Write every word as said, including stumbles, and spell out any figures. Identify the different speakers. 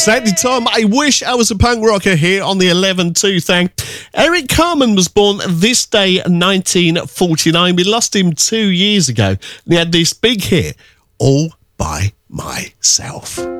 Speaker 1: exactly time I wish I was a punk rocker here on the eleven two thing. Eric Carmen was born this day nineteen forty-nine. We lost him two years ago. And he had this big hit, All By Myself.